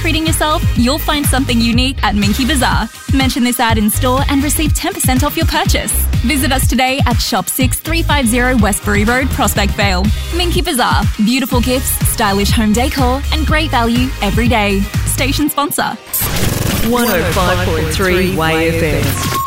treating yourself, you'll find something unique at Minky Bazaar. Mention this ad in store and receive 10% off your purchase. Visit us today at Shop 6350 Westbury Road, Prospect Vale. Minky Bazaar. Beautiful gifts, stylish home decor, and great value every day. Station sponsor. 105.3 Way FM.